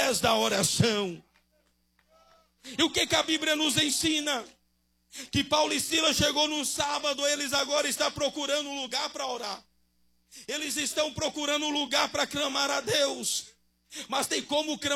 através da oração. E o que a Bíblia nos ensina? Que Paulo e Silas chegou num sábado, eles agora estão procurando um lugar para orar. Eles estão procurando um lugar para clamar a Deus. Mas tem como